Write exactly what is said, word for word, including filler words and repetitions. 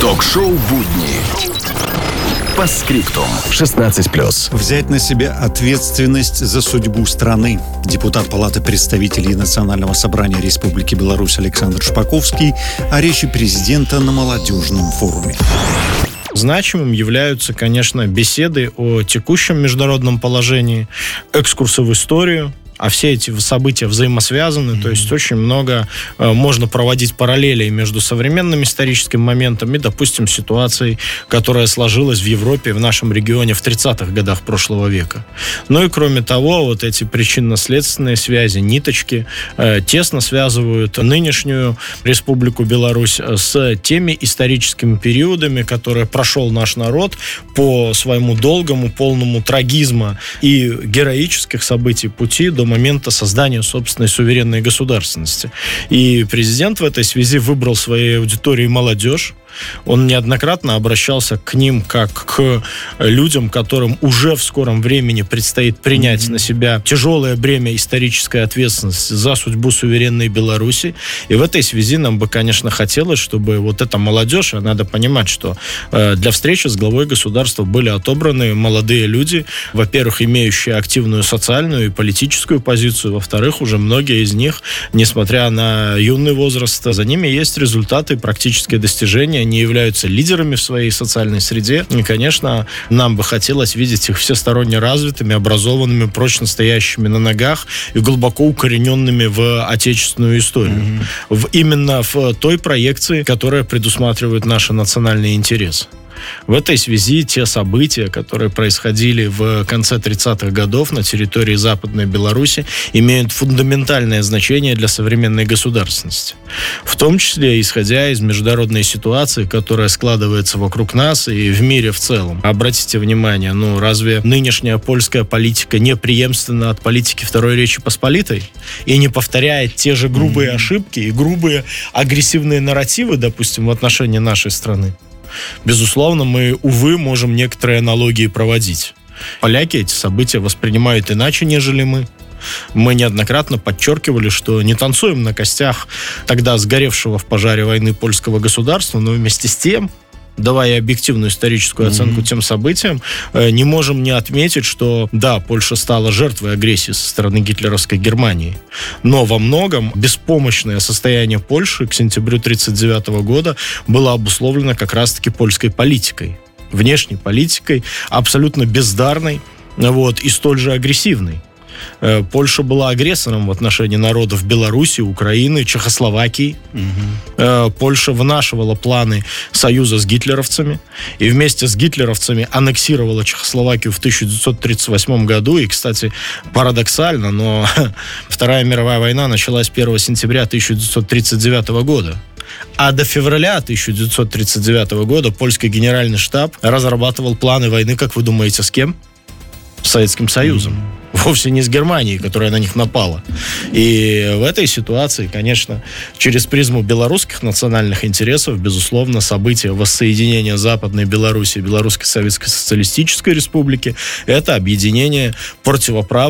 Ток-шоу «Будни». По скриптум. шестнадцать плюс. Взять на себя ответственность за судьбу страны. Депутат Палаты представителей Национального собрания Республики Беларусь Александр Шпаковский о речи президента на молодежном форуме. Значимым являются, конечно, беседы о текущем международном положении, экскурсы в историю, а все эти события взаимосвязаны, mm-hmm. то есть очень много э, можно проводить параллелей между современным историческим моментом и, допустим, ситуацией, которая сложилась в Европе, в нашем регионе в тридцатых годах прошлого века. Ну и кроме того, вот эти причинно-следственные связи, ниточки э, тесно связывают нынешнюю Республику Беларусь с теми историческими периодами, которые прошел наш народ по своему долгому, полному трагизма и героических событий пути до момента создания собственной суверенной государственности. И президент в этой связи выбрал своей аудиторией молодежь. Он неоднократно обращался к ним как к людям, которым уже в скором времени предстоит принять mm-hmm. на себя тяжелое бремя исторической ответственности за судьбу суверенной Беларуси. И в этой связи нам бы, конечно, хотелось, чтобы вот эта молодежь, а надо понимать, что э, для встречи с главой государства были отобраны молодые люди, во-первых, имеющие активную социальную и политическую позицию, во-вторых, уже многие из них, несмотря на юный возраст, за ними есть результаты, практические достижения, не являются лидерами в своей социальной среде. И, конечно, нам бы хотелось видеть их всесторонне развитыми, образованными, прочно стоящими на ногах и глубоко укорененными в отечественную историю. Mm-hmm. В, именно в той проекции, которая предусматривает наши национальные интересы. В этой связи те события, которые происходили в конце тридцатых годов на территории Западной Беларуси, имеют фундаментальное значение для современной государственности. В том числе, исходя из международной ситуации, которая складывается вокруг нас и в мире в целом. Обратите внимание, ну разве нынешняя польская политика не преемственна от политики Второй Речи Посполитой и не повторяет те же грубые mm-hmm. ошибки и грубые агрессивные нарративы, допустим, в отношении нашей страны? Безусловно, мы, увы, можем некоторые аналогии проводить. Поляки эти события воспринимают иначе, нежели мы. Мы неоднократно подчеркивали, что не танцуем на костях тогда сгоревшего в пожаре войны польского государства, но вместе с тем, давая объективную историческую оценку mm-hmm. тем событиям, не можем не отметить, что, да, Польша стала жертвой агрессии со стороны гитлеровской Германии, но во многом беспомощное состояние Польши к сентябрю тысяча девятьсот тридцать девятого года было обусловлено как раз-таки польской политикой, внешней политикой, абсолютно бездарной, вот, и столь же агрессивной. Польша была агрессором в отношении народов Беларуси, Украины, Чехословакии. Угу. Польша вынашивала планы союза с гитлеровцами и вместе с гитлеровцами аннексировала Чехословакию в тысяча девятьсот тридцать восьмом году. И, кстати, парадоксально, но Вторая мировая война началась первого сентября тысяча девятьсот тридцать девятого года. А до февраля тысяча девятьсот тридцать девятого года польский генеральный штаб разрабатывал планы войны, как вы думаете, с кем? С Советским Союзом. Mm-hmm. Вовсе не с Германией, которая на них напала. И в этой ситуации, конечно, через призму белорусских национальных интересов, безусловно, события воссоединения Западной Беларуси и Белорусской Советской Социалистической Республики — это объединение противоправных